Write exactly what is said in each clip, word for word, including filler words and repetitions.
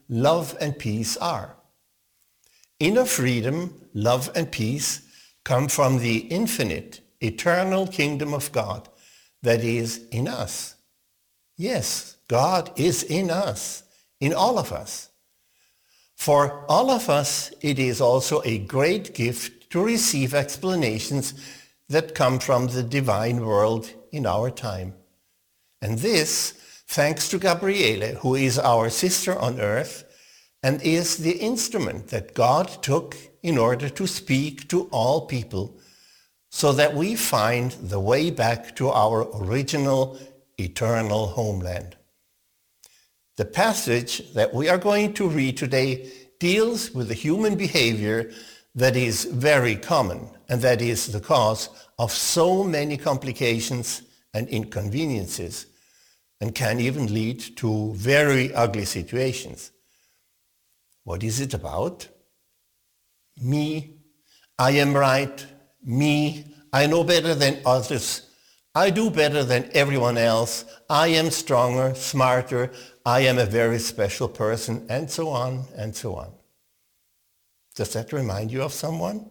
love and peace are. Inner freedom, love and peace come from the infinite, eternal kingdom of God that is in us. Yes, God is in us, in all of us. For all of us, it is also a great gift to receive explanations that come from the divine world in our time. And this, thanks to Gabriele, who is our sister on earth and is the instrument that God took in order to speak to all people so that we find the way back to our original eternal homeland. The passage that we are going to read today deals with the human behavior that is very common and that is the cause of so many complications and inconveniences and can even lead to very ugly situations. What is it about? Me, I am right. Me, I know better than others. I do better than everyone else. I am stronger, smarter. I am a very special person, and so on and so on. Does that remind you of someone?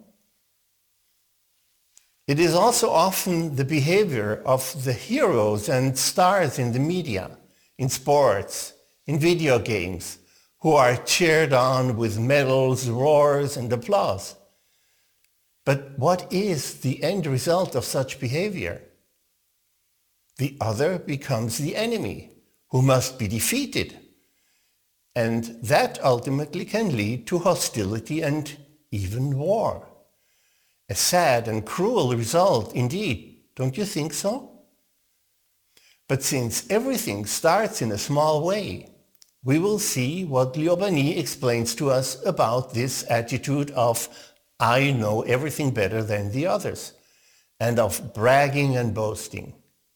It is also often the behavior of the heroes and stars in the media, in sports, in video games, who are cheered on with medals, roars, and applause. But what is the end result of such behavior? The other becomes the enemy, who must be defeated. And that ultimately can lead to hostility and even war. A sad and cruel result indeed, don't you think so? But since everything starts in a small way, we will see what Liobani explains to us about this attitude of I know everything better than the others, and of bragging and boasting.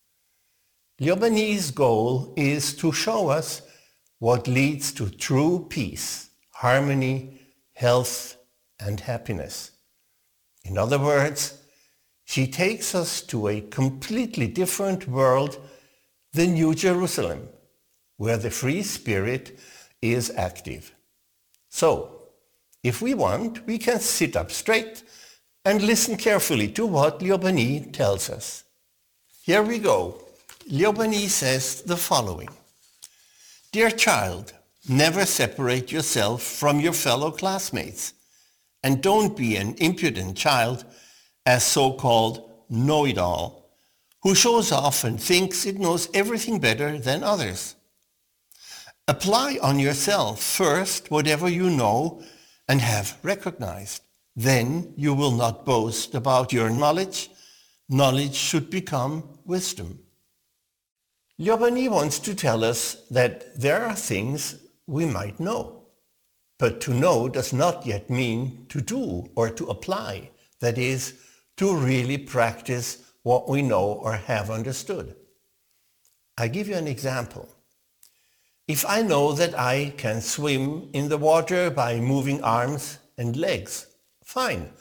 Liobani's goal is to show us what leads to true peace, harmony, health, and happiness. In other words, she takes us to a completely different world, the New Jerusalem, where the free spirit is active. So, if we want, we can sit up straight and listen carefully to what Liobani tells us. Here we go. Liobani says the following. Dear child, never separate yourself from your fellow classmates, and don't be an impudent child, as so-called know-it-all, who shows off and thinks it knows everything better than others. Apply on yourself first whatever you know and have recognized. Then you will not boast about your knowledge. Knowledge should become wisdom. Liobani wants to tell us that there are things we might know, but to know does not yet mean to do or to apply, that is, to really practice what we know or have understood. I give you an example. If I know that I can swim in the water by moving arms and legs, fine.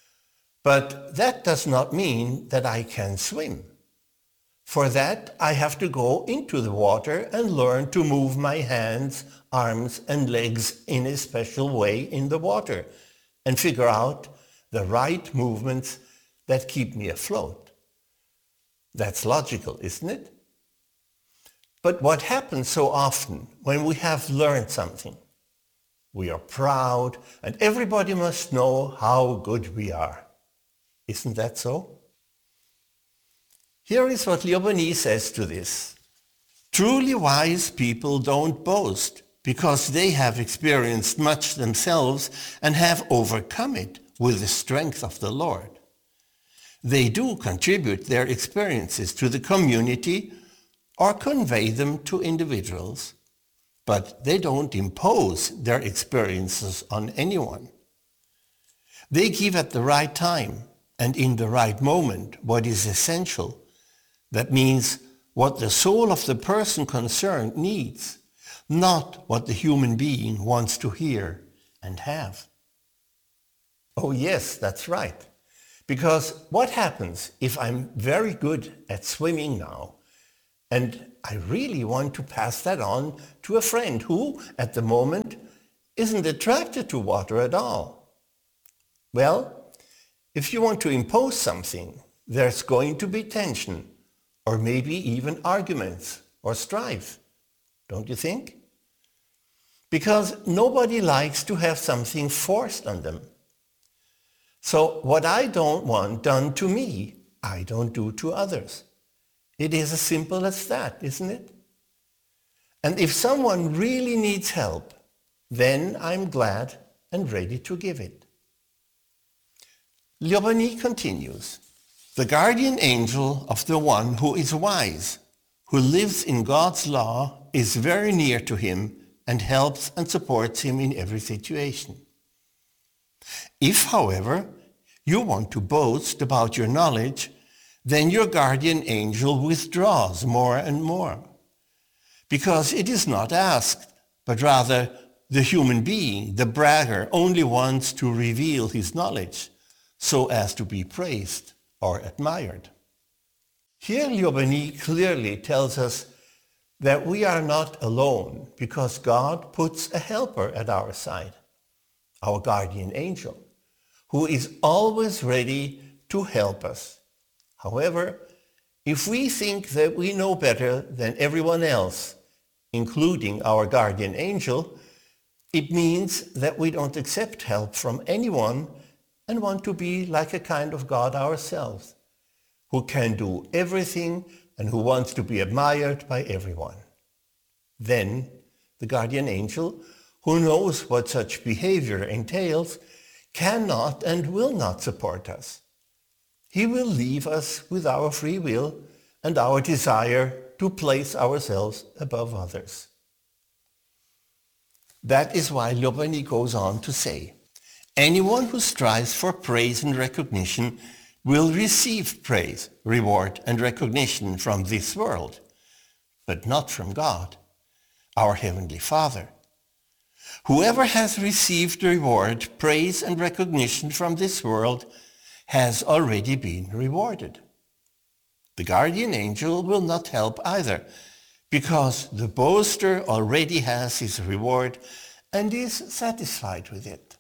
But that does not mean that I can swim. For that, I have to go into the water and learn to move my hands, arms, and legs in a special way in the water and figure out the right movements that keep me afloat. That's logical, isn't it? But what happens so often when we have learned something? We are proud and everybody must know how good we are. Isn't that so? Here is what Liobani says to this. Truly wise people don't boast because they have experienced much themselves and have overcome it with the strength of the Lord. They do contribute their experiences to the community or convey them to individuals, but they don't impose their experiences on anyone. They give at the right time and in the right moment what is essential. That means what the soul of the person concerned needs, not what the human being wants to hear and have. Oh yes, that's right. Because what happens if I'm very good at swimming now and I really want to pass that on to a friend who, at the moment, isn't attracted to water at all. Well, if you want to impose something, there's going to be tension, or maybe even arguments or strife, don't you think? Because nobody likes to have something forced on them. So what I don't want done to me, I don't do to others. It is as simple as that, isn't it? And if someone really needs help, then I'm glad and ready to give it. Liobani continues, the guardian angel of the one who is wise, who lives in God's law, is very near to him and helps and supports him in every situation. If, however, you want to boast about your knowledge, then your guardian angel withdraws more and more, because it is not asked, but rather the human being, the bragger, only wants to reveal his knowledge so as to be praised or admired. Here Liobani clearly tells us that we are not alone because God puts a helper at our side, our guardian angel, who is always ready to help us. However, if we think that we know better than everyone else, including our guardian angel, it means that we don't accept help from anyone and want to be like a kind of God ourselves, who can do everything and who wants to be admired by everyone. Then the guardian angel, who knows what such behavior entails, cannot and will not support us. He will leave us with our free will and our desire to place ourselves above others. That is why Liobani goes on to say, anyone who strives for praise and recognition will receive praise, reward, and recognition from this world, but not from God, our Heavenly Father. Whoever has received reward, praise, and recognition from this world has already been rewarded. The guardian angel will not help either, because the boaster already has his reward and is satisfied with it.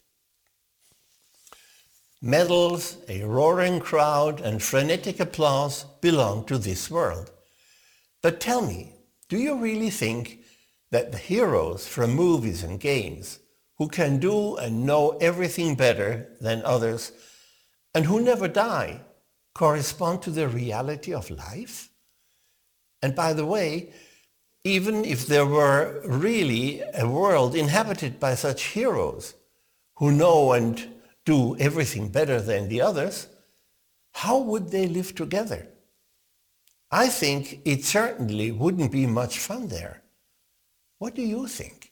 Medals, a roaring crowd, and frenetic applause belong to this world. But tell me, do you really think that the heroes from movies and games, who can do and know everything better than others, and who never die, correspond to the reality of life? And by the way, even if there were really a world inhabited by such heroes who know and do everything better than the others, how would they live together? I think it certainly wouldn't be much fun there. What do you think?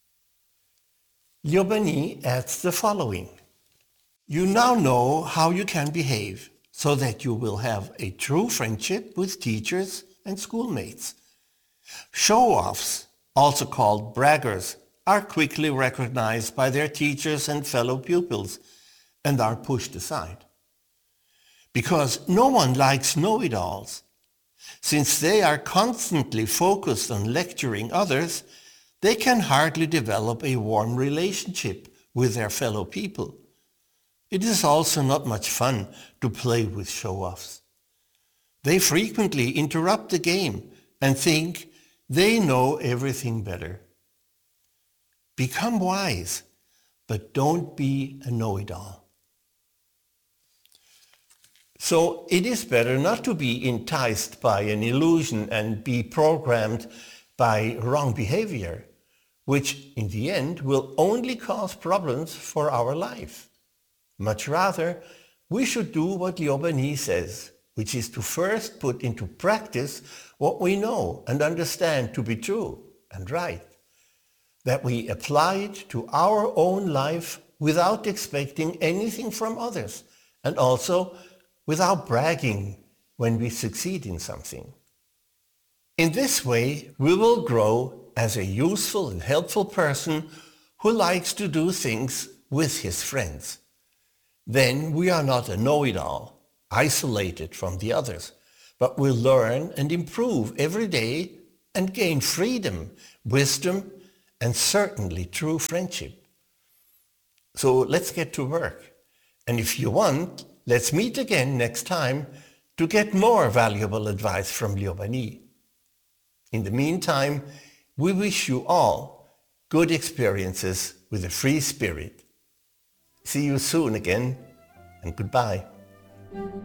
Liobani adds the following. You now know how you can behave so that you will have a true friendship with teachers and schoolmates. Show-offs, also called braggers, are quickly recognized by their teachers and fellow pupils and are pushed aside. Because no one likes know-it-alls. Since they are constantly focused on lecturing others, they can hardly develop a warm relationship with their fellow people. It is also not much fun to play with show-offs. They frequently interrupt the game and think they know everything better. Become wise, but don't be a know-it-all. So it is better not to be enticed by an illusion and be programmed by wrong behavior, which in the end will only cause problems for our life. Much rather, we should do what Liobani says, which is to first put into practice what we know and understand to be true and right, that we apply it to our own life without expecting anything from others, and also without bragging when we succeed in something. In this way, we will grow as a useful and helpful person who likes to do things with his friends. Then we are not a know-it-all, isolated from the others, but will learn and improve every day and gain freedom, wisdom, and certainly true friendship. So let's get to work. And if you want, let's meet again next time to get more valuable advice from Liobani. In the meantime, we wish you all good experiences with a free spirit. See you soon again, and goodbye.